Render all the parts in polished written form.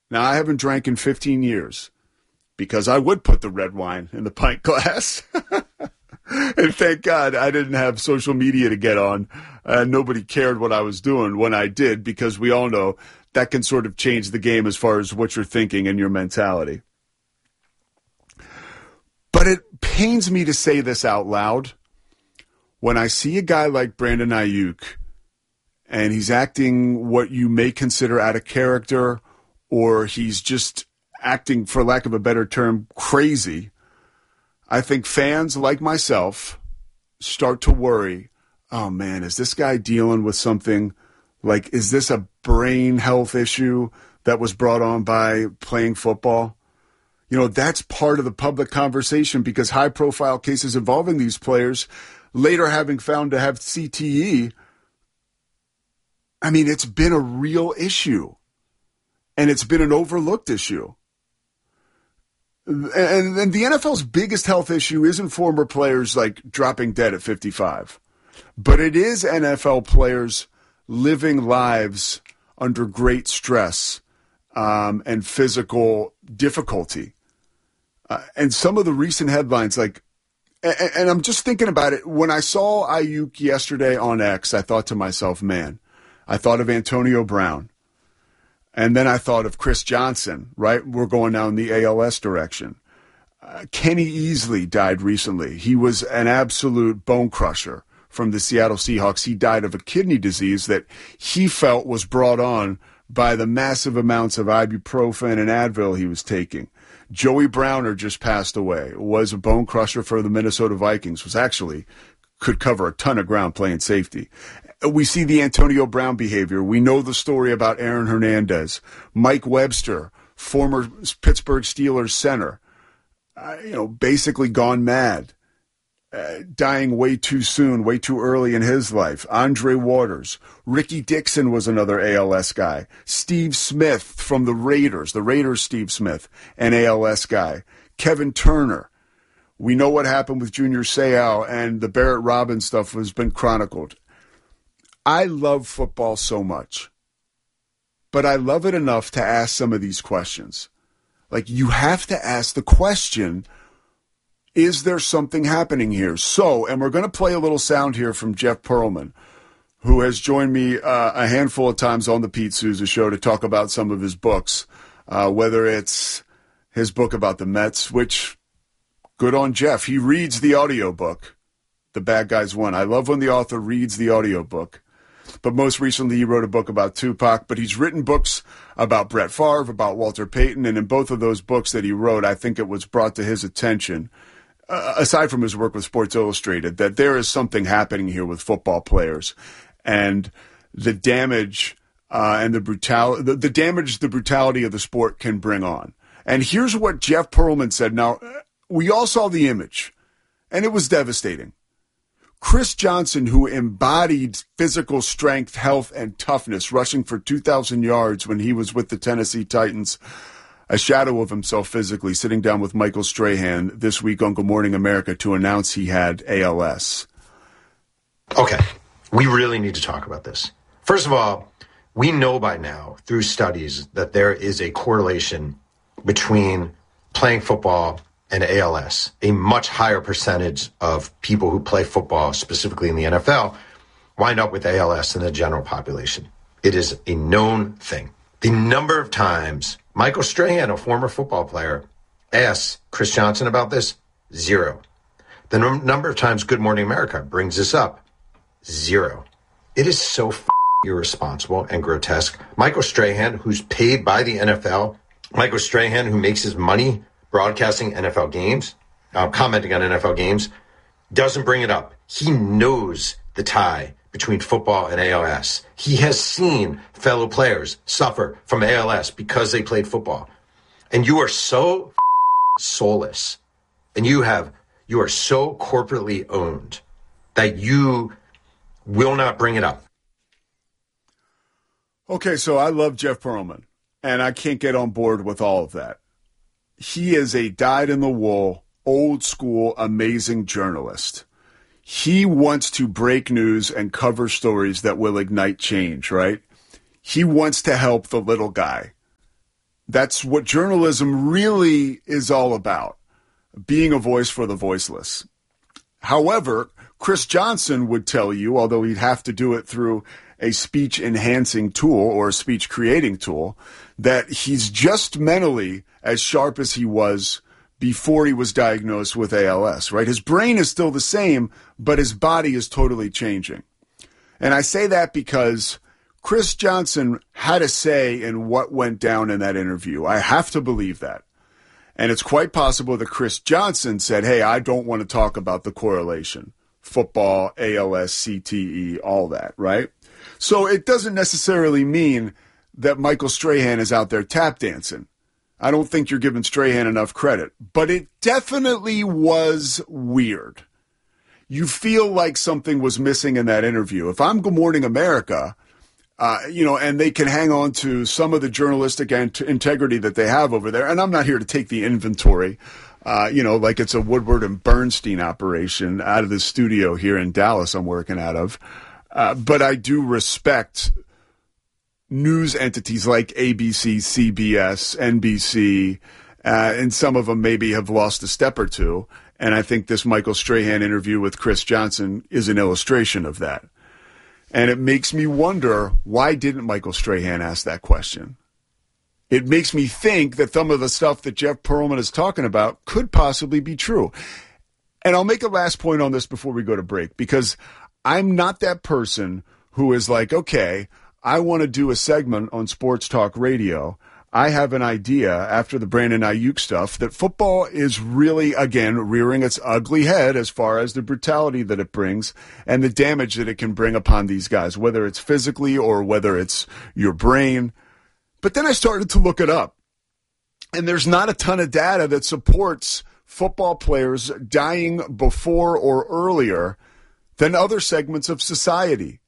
Now, I haven't drank in 15 years because I would put the red wine in the pint glass. And thank God I didn't have social media to get on. Nobody cared what I was doing when I did, because we all know that can sort of change the game as far as what you're thinking and your mentality. But it pains me to say this out loud. When I see a guy like Brandon Ayuk and he's acting what you may consider out of character, or he's just acting, for lack of a better term, crazy, I think fans like myself start to worry, oh man, is this guy dealing with something? Like, is this a brain health issue that was brought on by playing football? You know, that's part of the public conversation, because high-profile cases involving these players, later having found to have CTE, I mean, it's been a real issue, and it's been an overlooked issue. And the NFL's biggest health issue isn't former players like dropping dead at 55, but it is NFL players living lives under great stress and physical difficulty. And some of the recent headlines, like, and I'm just thinking about it. When I saw Ayuk yesterday on X, I thought to myself, man, I thought of Antonio Brown. And then I thought of Chris Johnson, right? We're going down the ALS direction. Kenny Easley died recently. He was an absolute bone crusher from the Seattle Seahawks. He died of a kidney disease that he felt was brought on by the massive amounts of ibuprofen and Advil he was taking. Joey Browner just passed away, was a bone crusher for the Minnesota Vikings, was actually could cover a ton of ground playing safety. We see the Antonio Brown behavior. We know the story about Aaron Hernandez, Mike Webster, former Pittsburgh Steelers center, basically gone mad, dying way too soon, way too early in his life. Andre Waters, Ricky Dixon was another ALS guy. Steve Smith from the Raiders Steve Smith, an ALS guy. Kevin Turner. We know what happened with Junior Seau, and the Barrett Robbins stuff has been chronicled. I love football so much, but I love it enough to ask some of these questions. Like, you have to ask the question, is there something happening here? So, and we're going to play a little sound here from Jeff Pearlman, who has joined me a handful of times on the Pete Souza Show to talk about some of his books, whether it's his book about the Mets, which, good on Jeff. He reads the audiobook, The Bad Guys Won. I love when the author reads the audiobook. But most recently, he wrote a book about Tupac. But he's written books about Brett Favre, about Walter Payton. And in both of those books that he wrote, I think it was brought to his attention, aside from his work with Sports Illustrated, that there is something happening here with football players. And the damage and the brutality of the sport can bring on. And here's what Jeff Pearlman said. Now, we all saw the image, and it was devastating. Chris Johnson, who embodied physical strength, health, and toughness, rushing for 2,000 yards when he was with the Tennessee Titans, a shadow of himself physically, sitting down with Michael Strahan this week on Good Morning America to announce he had ALS. Okay, we really need to talk about this. First of all, we know by now through studies that there is a correlation between playing football and ALS. A much higher percentage of people who play football, specifically in the NFL, wind up with ALS than the general population. It is a known thing. The number of times Michael Strahan, a former football player, asks Chris Johnson about this, 0. The number of times Good Morning America brings this up, 0. It is so irresponsible and grotesque. Michael Strahan, who's paid by the NFL, Michael Strahan, who makes his money broadcasting NFL games, commenting on NFL games, doesn't bring it up. He knows the tie between football and ALS. He has seen fellow players suffer from ALS because they played football. And you are so soulless, and you are so corporately owned that you will not bring it up. Okay, so I love Jeff Pearlman, and I can't get on board with all of that. He is a dyed-in-the-wool, old-school, amazing journalist. He wants to break news and cover stories that will ignite change, right? He wants to help the little guy. That's what journalism really is all about, being a voice for the voiceless. However, Chris Johnson would tell you, although he'd have to do it through a speech-enhancing tool or a speech-creating tool, that he's just mentally as sharp as he was before he was diagnosed with ALS, right? His brain is still the same, but his body is totally changing. And I say that because Chris Johnson had a say in what went down in that interview. I have to believe that. And it's quite possible that Chris Johnson said, hey, I don't want to talk about the correlation. Football, ALS, CTE, all that, right? So it doesn't necessarily mean that Michael Strahan is out there tap dancing. I don't think you're giving Strahan enough credit. But it definitely was weird. You feel like something was missing in that interview. If I'm Good Morning America, and they can hang on to some of the journalistic integrity that they have over there. And I'm not here to take the inventory, like it's a Woodward and Bernstein operation out of the studio here in Dallas I'm working out of. But I do respect news entities like ABC, CBS, NBC, and some of them maybe have lost a step or two. And I think this Michael Strahan interview with Chris Johnson is an illustration of that. And it makes me wonder, why didn't Michael Strahan ask that question? It makes me think that some of the stuff that Jeff Pearlman is talking about could possibly be true. And I'll make a last point on this before we go to break, because I'm not that person who is like, okay, I want to do a segment on Sports Talk Radio. I have an idea after the Brandon Ayuk stuff that football is really, again, rearing its ugly head as far as the brutality that it brings and the damage that it can bring upon these guys, whether it's physically or whether it's your brain. But then I started to look it up, and there's not a ton of data that supports football players dying before or earlier than other segments of society.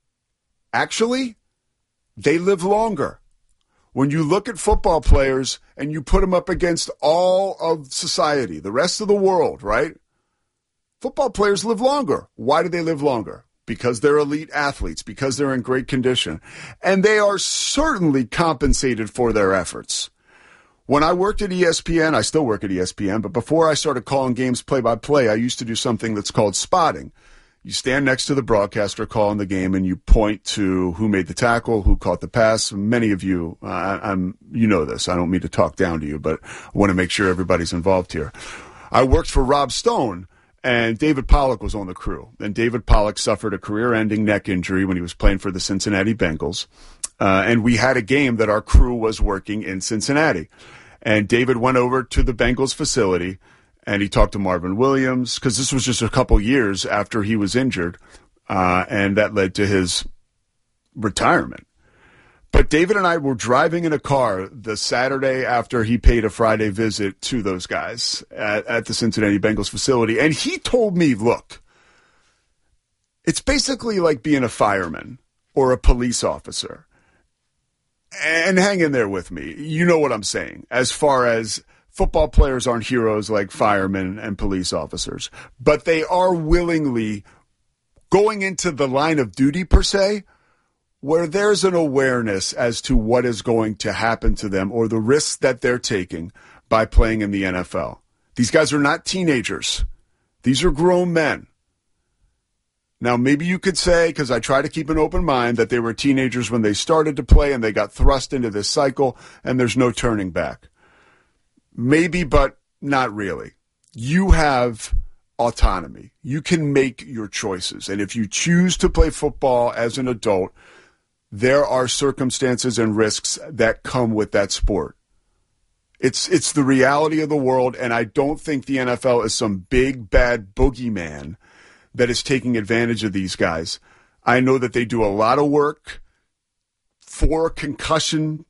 Actually, they live longer. When you look at football players and you put them up against all of society, the rest of the world, right? Football players live longer. Why do they live longer? Because they're elite athletes, because they're in great condition. And they are certainly compensated for their efforts. When I worked at ESPN, I still work at ESPN, but before I started calling games play-by-play, I used to do something that's called spotting. You stand next to the broadcaster calling the game, and you point to who made the tackle, who caught the pass. Many of you, you know this. I don't mean to talk down to you, but I want to make sure everybody's involved here. I worked for Rob Stone, and David Pollack was on the crew. And David Pollack suffered a career-ending neck injury when he was playing for the Cincinnati Bengals. And we had a game that our crew was working in Cincinnati. And David went over to the Bengals facility, and he talked to Marvin Williams, because this was just a couple years after he was injured, and that led to his retirement. But David and I were driving in a car the Saturday after he paid a Friday visit to those guys at the Cincinnati Bengals facility, and he told me, look, it's basically like being a fireman or a police officer. And hang in there with me. You know what I'm saying, as far as football players aren't heroes like firemen and police officers, but they are willingly going into the line of duty, per se, where there's an awareness as to what is going to happen to them or the risks that they're taking by playing in the NFL. These guys are not teenagers. These are grown men. Now, maybe you could say, because I try to keep an open mind, that they were teenagers when they started to play and they got thrust into this cycle and there's no turning back. Maybe, but not really. You have autonomy. You can make your choices. And if you choose to play football as an adult, there are circumstances and risks that come with that sport. It's the reality of the world, and I don't think the NFL is some big, bad boogeyman that is taking advantage of these guys. I know that they do a lot of work for concussion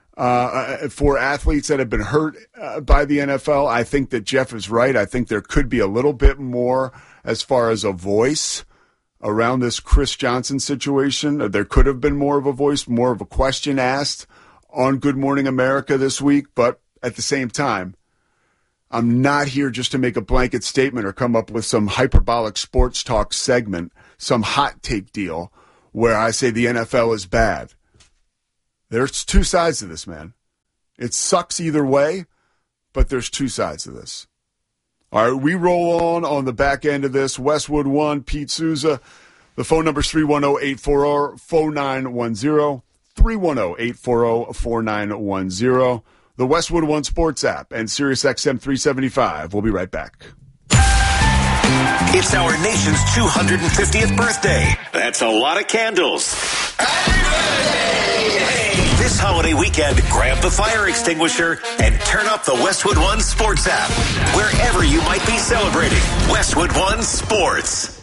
for athletes that have been hurt by the NFL. I think that Jeff is right. I think there could be a little bit more as far as a voice around this Chris Johnson situation. There could have been more of a voice, more of a question asked on Good Morning America this week. But at the same time, I'm not here just to make a blanket statement or come up with some hyperbolic sports talk segment, some hot take deal where I say the NFL is bad. There's two sides to this, man. It sucks either way, but there's two sides to this. All right, we roll on the back end of this. Westwood 1, Pete Souza. The phone number is 310-840-4910, 310-840-4910. The Westwood One Sports app and SiriusXM 375. We'll be right back. It's our nation's 250th birthday. That's a lot of candles. This holiday weekend, grab the fire extinguisher and turn up the Westwood One Sports app. Wherever you might be celebrating, Westwood One Sports.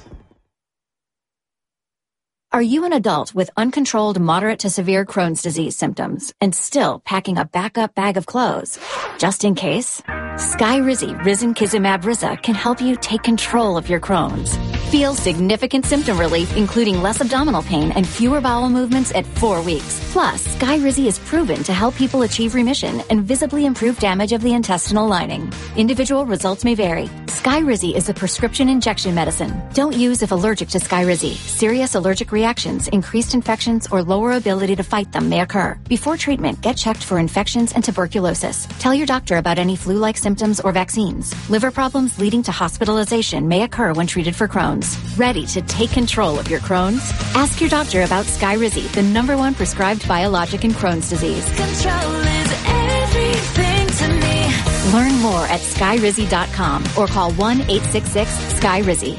Are you an adult with uncontrolled moderate to severe Crohn's disease symptoms and still packing a backup bag of clothes? Just in case, Skyrizi Risankizumab Riza can help you take control of your Crohn's. Feel significant symptom relief, including less abdominal pain and fewer bowel movements at 4 weeks. Plus, Skyrizi is proven to help people achieve remission and visibly improve damage of the intestinal lining. Individual results may vary. Skyrizi is a prescription injection medicine. Don't use if allergic to Skyrizi. Serious allergic reactions, increased infections, or lower ability to fight them may occur. Before treatment, get checked for infections and tuberculosis. Tell your doctor about any flu-like symptoms or vaccines. Liver problems leading to hospitalization may occur when treated for Crohn's. Ready to take control of your Crohn's? Ask your doctor about Skyrizi, the #1 prescribed biologic in Crohn's disease. Control is everything to me. Learn more at Skyrizi.com or call 1-866-SKYRIZI.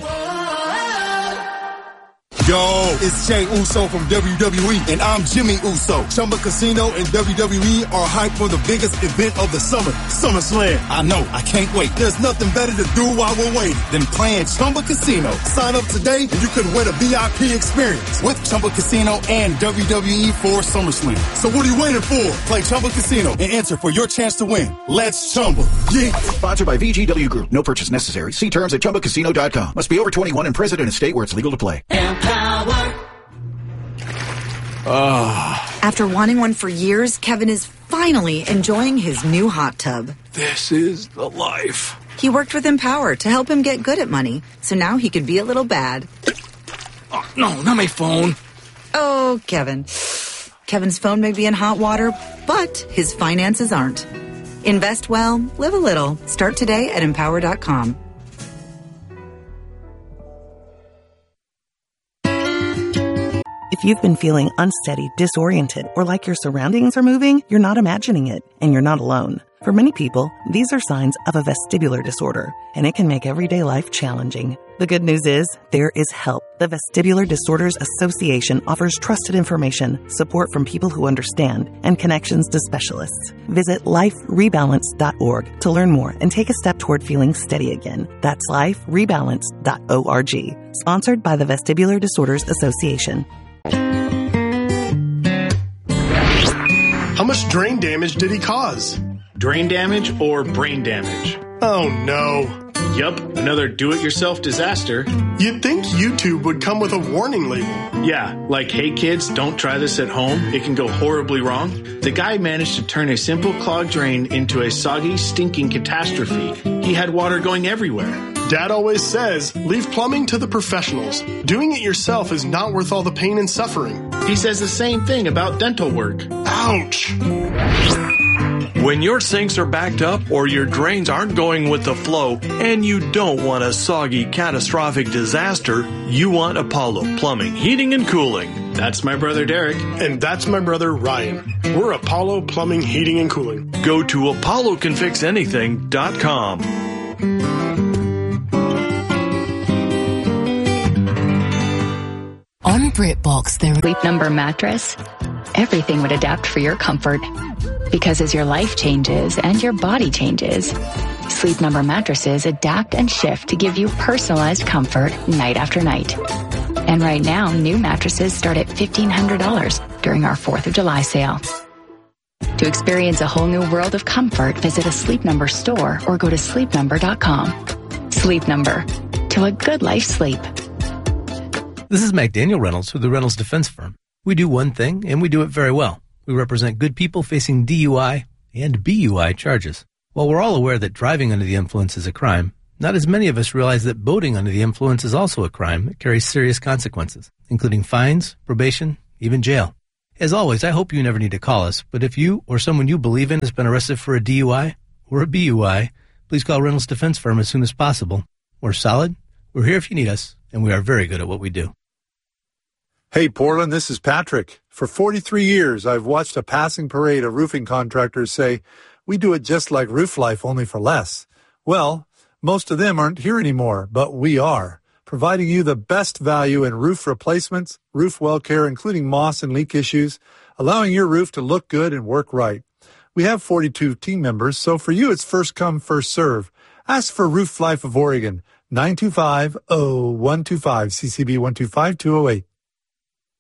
Yo, it's Jay Uso from WWE, and I'm Jimmy Uso. Chumba Casino and WWE are hyped for the biggest event of the summer, SummerSlam. I know, I can't wait. There's nothing better to do while we're waiting than playing Chumba Casino. Sign up today and you could win a VIP experience with Chumba Casino and WWE for SummerSlam. So what are you waiting for? Play Chumba Casino and enter for your chance to win. Let's Chumba. Yeah. Sponsored by VGW Group. No purchase necessary. See terms at ChumbaCasino.com. Must be over 21 and present in a state where it's legal to play. After wanting one for years, Kevin is finally enjoying his new hot tub. This is the life. He worked with Empower to help him get good at money, so now he could be a little bad. Oh, no, not my phone. Oh, Kevin. Kevin's phone may be in hot water, but his finances aren't. Invest well, live a little. Start today at Empower.com. If you've been feeling unsteady, disoriented, or like your surroundings are moving, you're not imagining it, and you're not alone. For many people, these are signs of a vestibular disorder, and it can make everyday life challenging. The good news is, there is help. The Vestibular Disorders Association offers trusted information, support from people who understand, and connections to specialists. Visit liferebalance.org to learn more and take a step toward feeling steady again. That's liferebalance.org. Sponsored by the Vestibular Disorders Association. How much drain damage did he cause? Drain damage or brain damage? Oh no. Yup, another do-it-yourself disaster. You'd think YouTube would come with a warning label. Yeah, like, hey kids, don't try this at home. It can go horribly wrong. The guy managed to turn a simple clogged drain into a soggy, stinking catastrophe. He had water going everywhere. Dad always says, leave plumbing to the professionals. Doing it yourself is not worth all the pain and suffering. He says the same thing about dental work. Ouch! When your sinks are backed up or your drains aren't going with the flow and you don't want a soggy, catastrophic disaster, you want Apollo Plumbing, Heating, and Cooling. That's my brother Derek. And that's my brother Ryan. We're Apollo Plumbing, Heating, and Cooling. Go to ApolloCanFixAnything.com. On BritBox, their Sleep Number mattress, everything would adapt for your comfort. Because as your life changes and your body changes, Sleep Number mattresses adapt and shift to give you personalized comfort night after night. And right now, new mattresses start at $1,500 during our 4th of July sale. To experience a whole new world of comfort, visit a Sleep Number store or go to sleepnumber.com. Sleep Number. To a good life sleep. This is McDaniel Reynolds with the Reynolds Defense Firm. We do one thing, and we do it very well. We represent good people facing DUI and BUI charges. While we're all aware that driving under the influence is a crime, not as many of us realize that boating under the influence is also a crime that carries serious consequences, including fines, probation, even jail. As always, I hope you never need to call us, but if you or someone you believe in has been arrested for a DUI or a BUI, please call Reynolds Defense Firm as soon as possible. We're solid, we're here if you need us, and we are very good at what we do. Hey, Portland, this is Patrick. For 43 years, I've watched a passing parade of roofing contractors say, we do it just like Roof Life, only for less. Well, most of them aren't here anymore, but we are, providing you the best value in roof replacements, roof well care, including moss and leak issues, allowing your roof to look good and work right. We have 42 team members, so for you, it's first come, first serve. Ask for Roof Life of Oregon, 925-0125, CCB 125208.